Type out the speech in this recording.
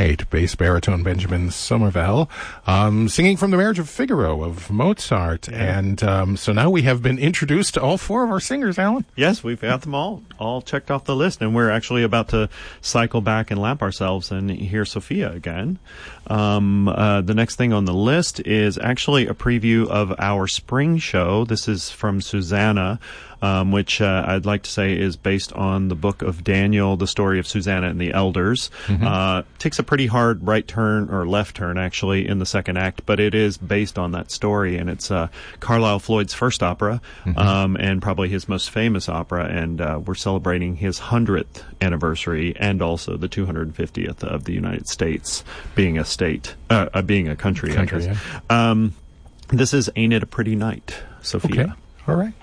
right. Bass baritone Benjamin Somervell, singing from The Marriage of Figaro of Mozart. Yeah. And so now we have been introduced to all four of our singers, Alan. Yes, we've got them all checked off the list, and we're actually about to cycle back and lap ourselves and hear Sophia again. The next thing on the list is actually a preview of our spring show. This is from Susanna, which I'd like to say is based on the book of Daniel, the story of Susanna and the elders. Takes a pretty hard right turn, or left turn actually, in the second act, but it is based on that story, and it's Carlisle Floyd's first opera, and probably his most famous opera, and we're celebrating his 100th anniversary and also the 250th of the United States being a state, being a country, I guess. Yeah. This is Ain't It a Pretty Night, Sophia. Okay. All right.